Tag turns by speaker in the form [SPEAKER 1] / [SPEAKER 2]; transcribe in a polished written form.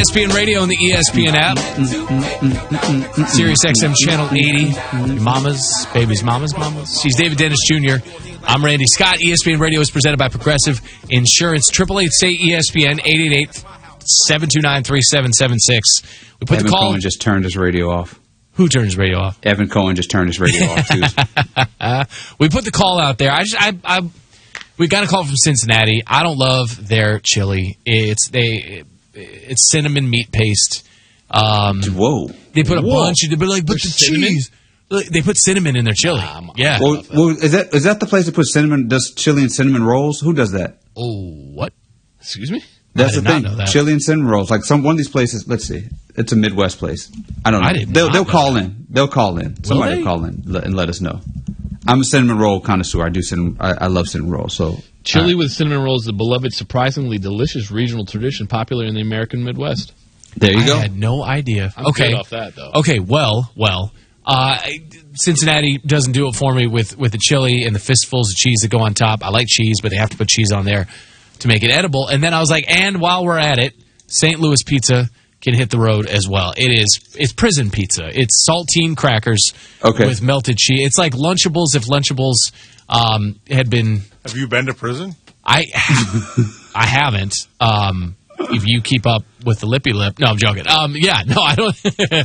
[SPEAKER 1] ESPN Radio and the ESPN app. Sirius XM Channel 80. Your mamas, babies, mamas. She's David Dennis Jr. I'm Randy Scott. ESPN Radio is presented by Progressive Insurance. 888-SAY-ESPN, 888-729-3776. We put
[SPEAKER 2] Evan
[SPEAKER 1] the call.
[SPEAKER 2] Cohen just turned his radio off.
[SPEAKER 1] Who turned his radio off?
[SPEAKER 2] Evan Cohen just turned his radio off, too.
[SPEAKER 1] We put the call out there. We got a call from Cincinnati. I don't love their chili. It's cinnamon meat paste.
[SPEAKER 2] Whoa!
[SPEAKER 1] They put a bunch of, but the cheese. They put cinnamon in their chili. Yeah.
[SPEAKER 2] Well, is that the place that puts cinnamon? Does chili and cinnamon rolls? Who does that?
[SPEAKER 1] Oh, what?
[SPEAKER 3] Excuse me?
[SPEAKER 2] That's the thing. Chili and cinnamon rolls. Like one of these places. Let's see. It's a Midwest place. I don't know. They'll call in. They'll call in. Somebody will call in and let us know. I'm a cinnamon roll connoisseur. I love cinnamon rolls. So
[SPEAKER 3] chili with cinnamon rolls, the beloved, surprisingly delicious regional tradition popular in the American Midwest.
[SPEAKER 2] There you go.
[SPEAKER 1] I had no idea.
[SPEAKER 3] I'm good off that, though.
[SPEAKER 1] Okay, well. Cincinnati doesn't do it for me with the chili and the fistfuls of cheese that go on top. I like cheese, but they have to put cheese on there to make it edible. And then I was like, and while we're at it, St. Louis pizza can hit the road as well. It's prison pizza. It's saltine crackers with melted cheese. It's like Lunchables if Lunchables had been...
[SPEAKER 4] Have you been to prison?
[SPEAKER 1] I haven't. If you keep up with the lippy lip. No, I'm joking. I don't...